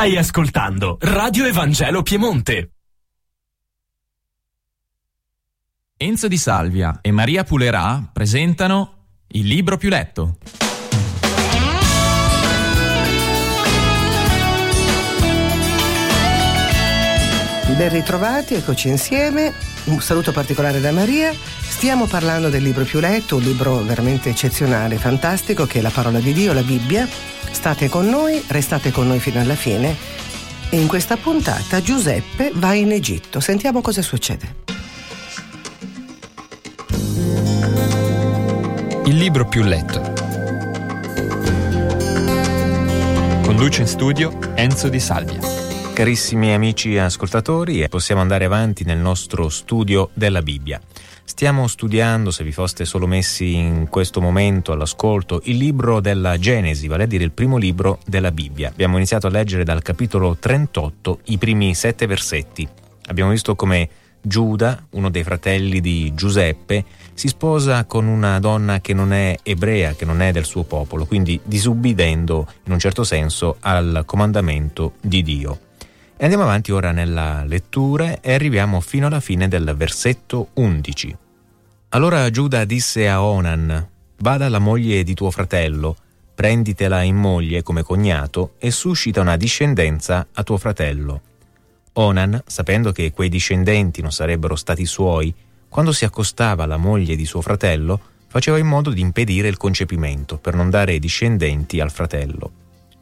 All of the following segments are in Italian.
Stai ascoltando Radio Evangelo Piemonte. Enzo Di Salvia e Maria Pulerà presentano Il libro più letto. Ben ritrovati, eccoci insieme. Un saluto particolare da Maria. Stiamo parlando del libro più letto, un libro veramente eccezionale, fantastico, che è la parola di Dio, la Bibbia. State con noi, restate con noi fino alla fine. E in questa puntata Giuseppe va in Egitto. Sentiamo cosa succede. Il libro più letto. Conduce in studio Enzo Di Salvia. Carissimi amici ascoltatori, possiamo andare avanti nel nostro studio della Bibbia. Stiamo studiando, se vi foste solo messi in questo momento all'ascolto, il libro della Genesi, vale a dire il primo libro della Bibbia. Abbiamo iniziato a leggere dal capitolo 38 i primi 7 versetti. Abbiamo visto come Giuda, uno dei fratelli di Giuseppe, si sposa con una donna che non è ebrea, che non è del suo popolo, quindi disubbidendo in un certo senso al comandamento di Dio. E andiamo avanti ora nella lettura e arriviamo fino alla fine del versetto 11. Allora Giuda disse a Onan: vada alla moglie di tuo fratello, prenditela in moglie come cognato e suscita una discendenza a tuo fratello. Onan, sapendo che quei discendenti non sarebbero stati suoi, quando si accostava alla moglie di suo fratello, faceva in modo di impedire il concepimento per non dare discendenti al fratello.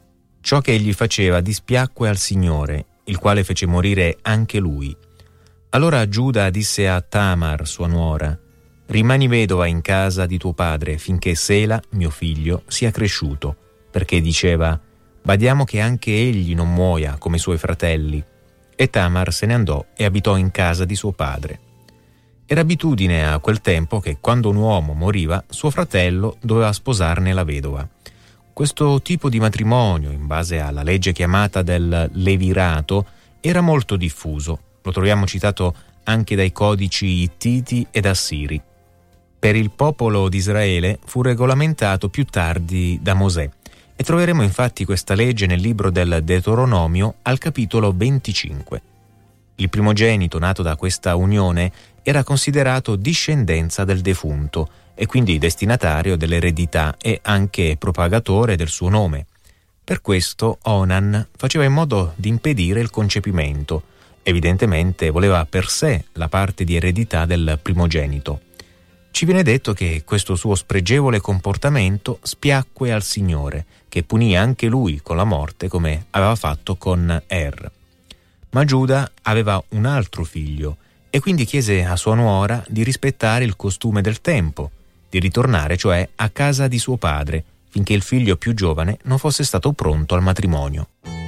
Ciò che egli faceva dispiacque al Signore, il quale fece morire anche lui. Allora Giuda disse a Tamar, sua nuora: rimani vedova in casa di tuo padre finché Sela, mio figlio, sia cresciuto, perché diceva: badiamo che anche egli non muoia come i suoi fratelli. E Tamar se ne andò e abitò in casa di suo padre. Era abitudine a quel tempo che quando un uomo moriva, suo fratello doveva sposarne la vedova. Questo tipo di matrimonio, in base alla legge chiamata del levirato, era molto diffuso. Lo troviamo citato anche dai codici ittiti ed assiri. Per il popolo di Israele fu regolamentato più tardi da Mosè, e troveremo infatti questa legge nel libro del Deuteronomio al capitolo 25. Il primogenito nato da questa unione era considerato discendenza del defunto e quindi destinatario dell'eredità e anche propagatore del suo nome. Per questo Onan faceva in modo di impedire il concepimento. Evidentemente voleva per sé la parte di eredità del primogenito. Ci viene detto che questo suo spregevole comportamento spiacque al Signore, che punì anche lui con la morte come aveva fatto con Er. Ma Giuda aveva un altro figlio e quindi chiese a sua nuora di rispettare il costume del tempo, di ritornare cioè a casa di suo padre, finché il figlio più giovane non fosse stato pronto al matrimonio.